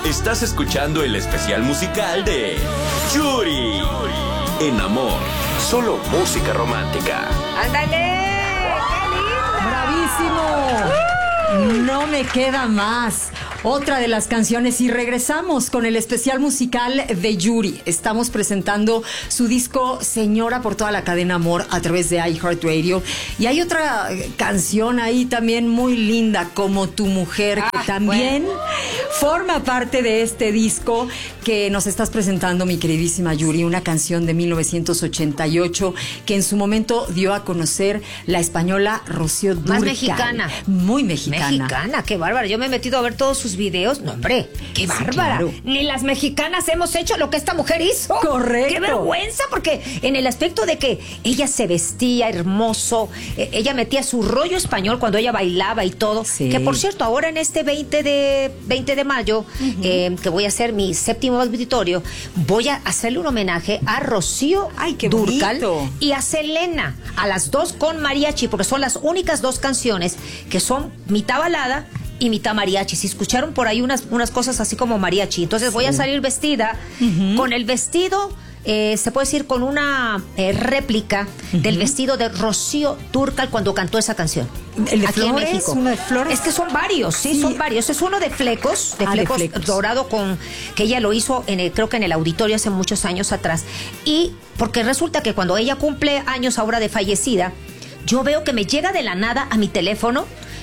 Estás escuchando el especial musical de Yuri. En Amor, solo música romántica. ¡Ándale! ¡Qué linda! ¡Bravísimo! No me queda más. Otra de las canciones y regresamos con el especial musical de Yuri. Estamos presentando su disco Señora por toda la cadena Amor a través de iHeartRadio. Y hay otra canción ahí también muy linda, Como tu mujer, que también forma parte de este disco que nos estás presentando, mi queridísima Yuri. Una canción de 1988 que en su momento dio a conocer la española Rocío Dúrcal. Más mexicana. Muy mexicana. Mexicana, qué bárbara. Yo me he metido a ver todos sus videos. No, hombre, qué bárbara. Claro. Ni las mexicanas hemos hecho lo que esta mujer hizo. Correcto. Qué vergüenza, porque en el aspecto de que ella se vestía hermoso, ella metía su rollo español cuando ella bailaba y todo. Sí. Que por cierto, ahora en este 20 de mayo, que voy a hacer mi séptimo auditorio, voy a hacerle un homenaje a Rocío Dúrcal y a Selena, a las dos con mariachi, porque son las únicas dos canciones que son mitad balada y mitad mariachi. Si escucharon por ahí unas cosas así como mariachi, entonces voy a salir vestida con el vestido, se puede decir con una réplica del vestido de Rocío Dúrcal cuando cantó esa canción. ¿El de aquí flores? En México. ¿Uno de flores? Es que son varios, sí, son varios. Es uno de flecos, de flecos dorado, con que ella lo hizo creo que en el auditorio hace muchos años atrás. Y porque resulta que cuando ella cumple años ahora de fallecida, yo veo que me llega de la nada a mi teléfono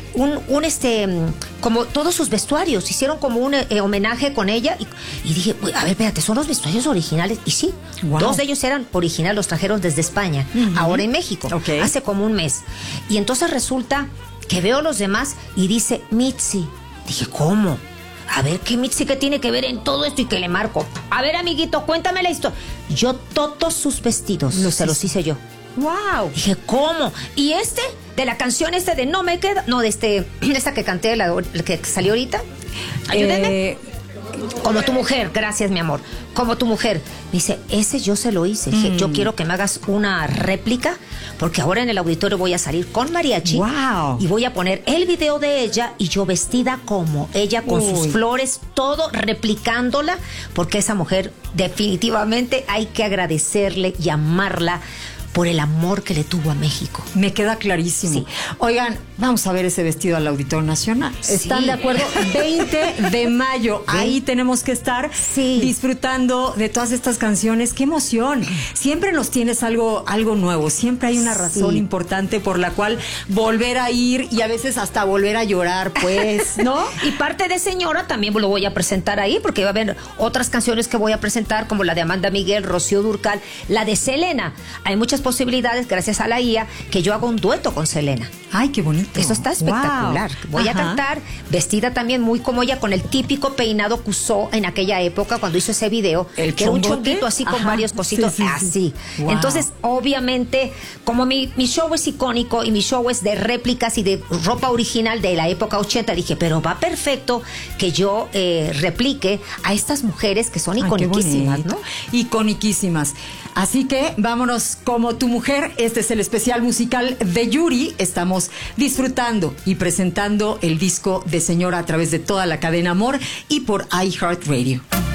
como todos sus vestuarios, hicieron como un homenaje con ella y dije, a ver, espérate, ¿son los vestuarios originales? Y sí, dos de ellos eran originales, los trajeron desde España, ahora en México, hace como un mes. Y entonces resulta que veo los demás y dice Mitzi. Dije, ¿cómo? A ver, ¿qué Mitzi que tiene que ver en todo esto? Y que le marco. A ver, amiguito, cuéntame la historia. Yo todos sus vestidos se los hice yo. ¡Wow! Dije, ¿cómo? Y de la canción de No Me Queda, no, de esta que canté, la que salió ahorita. Ayúdenme. Como tu mujer, gracias, mi amor. Como tu mujer. Me dice, ese yo se lo hice. Dije, yo quiero que me hagas una réplica, porque ahora en el auditorio voy a salir con mariachi. Wow. Y voy a poner el video de ella y yo vestida como ella, con sus flores, todo replicándola, porque esa mujer definitivamente hay que agradecerle y amarla por el amor que le tuvo a México. Me queda clarísimo. Sí. Oigan, vamos a ver ese vestido al Auditorio Nacional. ¿Están de acuerdo? 20 de mayo. Ahí tenemos que estar disfrutando de todas estas canciones. ¡Qué emoción! Siempre nos tienes algo nuevo. Siempre hay una razón importante por la cual volver a ir y a veces hasta volver a llorar, pues, ¿no? Y parte de Señora también lo voy a presentar ahí, porque va a haber otras canciones que voy a presentar, como la de Amanda Miguel, Rocío Dúrcal, la de Selena. Hay muchas posibilidades, gracias a la IA, que yo hago un dueto con Selena. ¡Ay, qué bonito! Eso está espectacular. Wow. Voy a cantar vestida también muy como ella, con el típico peinado que usó en aquella época cuando hizo ese video, que era un chonguito así con varios cositos así. Wow. Entonces, obviamente, como mi show es icónico y mi show es de réplicas y de ropa original de la época 80, dije, pero va perfecto que yo replique a estas mujeres que son iconiquísimas, ¿no? Iconiquísimas. Así que vámonos Como tu mujer. Este es el especial musical de Yuri. Estamos disfrutando y presentando el disco de Señora a través de toda la cadena Amor y por iHeartRadio.